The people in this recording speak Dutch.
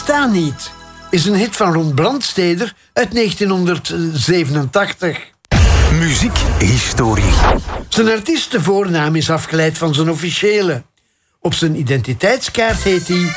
bestaan niet is een hit van Ron Brandsteder uit 1987. Muziekhistorie. Zijn artiestenvoornaam is afgeleid van zijn officiële. Op zijn identiteitskaart heet hij